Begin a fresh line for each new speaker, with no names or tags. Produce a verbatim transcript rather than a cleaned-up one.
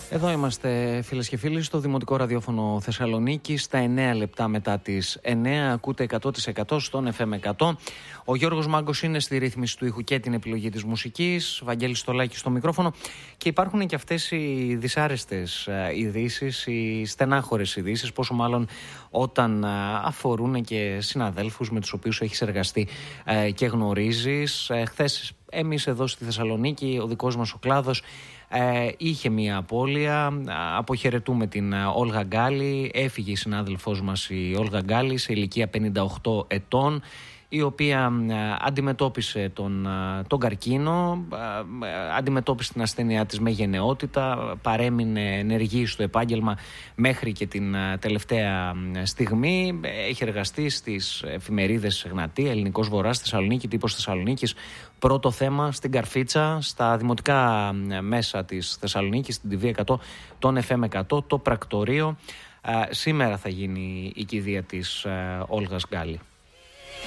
Εδώ είμαστε, φίλες και φίλοι, στο Δημοτικό Ραδιόφωνο Θεσσαλονίκης, στα εννέα λεπτά μετά τις εννέα. Ακούτε εκατό τοις εκατό στον εφ εμ εκατό. Ο Γιώργος Μάγκος είναι στη ρύθμιση του ήχου και την επιλογή της μουσικής. Βαγγέλης Στολάκης στο μικρόφωνο. Και υπάρχουν και αυτές οι δυσάρεστες ειδήσεις, οι στενάχωρες ειδήσεις, πόσο μάλλον όταν αφορούν και συναδέλφους με τους οποίους έχεις εργαστεί και γνωρίζεις. Χθες εμείς εδώ στη Θεσσαλονίκη, ο δικός μας ο κλάδος, Ε, είχε μία απώλεια. Αποχαιρετούμε την Όλγα Γκάλη. Έφυγε η συνάδελφός μας η Όλγα Γκάλη σε ηλικία πενήντα οκτώ ετών, η οποία αντιμετώπισε τον, τον καρκίνο, αντιμετώπισε την ασθένειά της με γενναιότητα, παρέμεινε ενεργή στο επάγγελμα μέχρι και την τελευταία στιγμή. Έχει εργαστεί στις εφημερίδες Εγνατία, Ελληνικός Βορράς, Θεσσαλονίκη, Τύπος Θεσσαλονίκης, Πρώτο Θέμα, στην Καρφίτσα, στα δημοτικά μέσα της Θεσσαλονίκης, στην τι βι εκατό, τον εφ εμ εκατό, το πρακτορείο. Σήμερα θα γίνει η κηδεία της Όλγας Γκάλη.